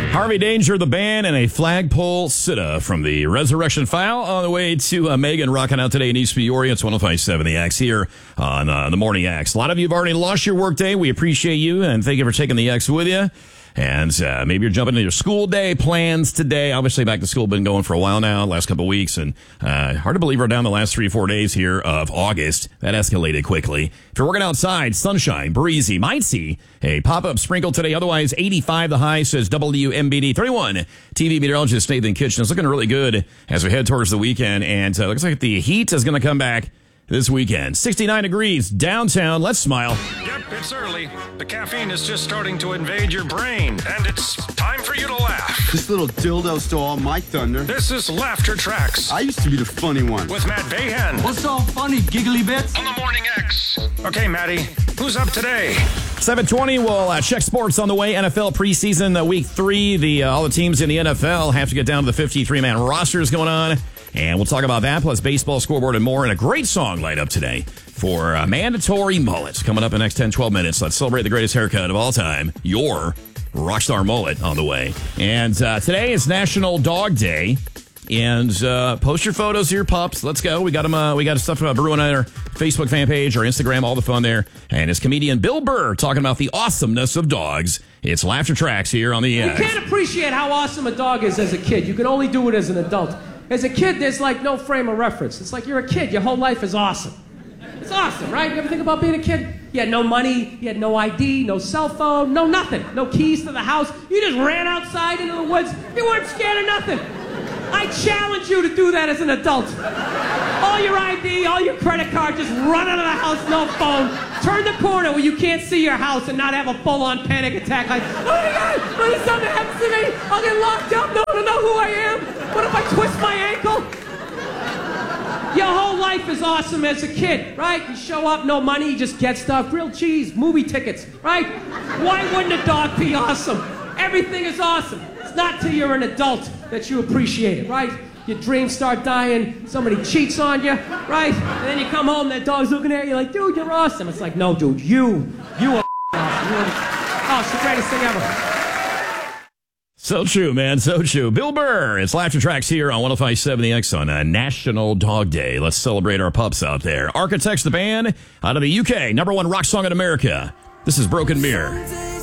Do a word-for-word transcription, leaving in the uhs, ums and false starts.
Harvey Danger, the band, and a flagpole sitta from the Resurrection File on the way to uh, Megan rocking out today in East Peoria. It's one oh five point seven The X here on uh, the Morning X. A lot of you have already lost your work day. We appreciate you, and thank you for taking the X with you. And uh, maybe you're jumping into your school day plans today. Obviously, back to school been going for a while now, last couple of weeks. And uh, hard to believe we're down the last three or four days here of August. That escalated quickly. If you're working outside, sunshine, breezy. Might see a pop-up sprinkle today. Otherwise, eighty-five the high, says W M B D. thirty-one T V meteorologist Nathan Kitchen is looking really good as we head towards the weekend. And uh, looks like the heat is going to come back this weekend. sixty-nine degrees downtown. Let's smile. Yep, it's early. The caffeine is just starting to invade your brain, and it's time for you to laugh. This little dildo stole all my thunder. This is Laughter Tracks. I used to be the funny one. With Matt Bayhan. What's so funny, giggly bits? On the Morning X. Okay, Matty, who's up today? seven twenty, we'll uh, check sports on the way. N F L preseason, uh, week three. The uh, all the teams in the N F L have to get down to the fifty-three man rosters going on. And we'll talk about that, plus baseball scoreboard and more. And a great song lined up today for uh, Mandatory Mullets. Coming up in the next ten, twelve minutes. Let's celebrate the greatest haircut of all time, your Rockstar Mullet, on the way. And uh, today is National Dog Day. And uh, post your photos of your pups. Let's go. We got them. Uh, we got stuff about brewing on our Facebook fan page, our Instagram, all the fun there. And it's comedian Bill Burr talking about the awesomeness of dogs. It's Laughter Tracks here on the You X. can't appreciate how awesome a dog is as a kid. You can only do it as an adult. As a kid, there's like no frame of reference. It's like you're a kid. Your whole life is awesome. It's awesome, right? You ever think about being a kid? You had no money, you had no I D, no cell phone, no nothing. No keys to the house. You just ran outside into the woods. You weren't scared of nothing. I challenge you to do that as an adult. All your I D, all your credit card, just run out of the house, no phone. Turn the corner where you can't see your house and not have a full-on panic attack like, oh my God, what if something happens to me? I'll get locked up, no one will know who I am. What if I twist my ankle? Your whole life is awesome as a kid, right? You show up, no money, you just get stuff, grilled cheese, movie tickets, right? Why wouldn't a dog be awesome? Everything is awesome. It's not till you're an adult that you appreciate it, right? Your dreams start dying, somebody cheats on you, right? And then you come home, that dog's looking at you like, dude, you're awesome. It's like, no, dude, you, you are awesome. You are, oh, it's the greatest thing ever. So true, man. So true. Bill Burr, it's Laughter Tracks here on one oh five point seven The X on uh, National Dog Day. Let's celebrate our pups out there. Architects, the band out of the U K, number one rock song in America. This is Broken Mirror.